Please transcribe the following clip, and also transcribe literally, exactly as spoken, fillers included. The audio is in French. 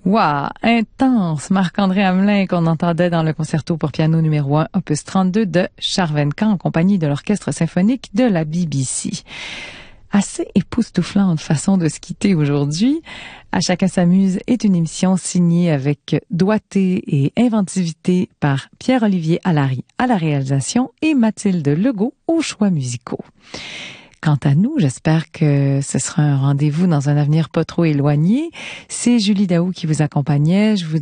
Wow, intense! Marc-André Hamelin qu'on entendait dans le concerto pour piano numéro un, opus trente-deux de Charvencan en compagnie de l'Orchestre symphonique de la B B C. Assez époustouflante façon de se quitter aujourd'hui. À chacun s'amuse est une émission signée avec doigté et inventivité par Pierre-Olivier Allary à la réalisation et Mathilde Legault aux choix musicaux. Quant à nous, j'espère que ce sera un rendez-vous dans un avenir pas trop éloigné. C'est Julie Daou qui vous accompagnait. Je vous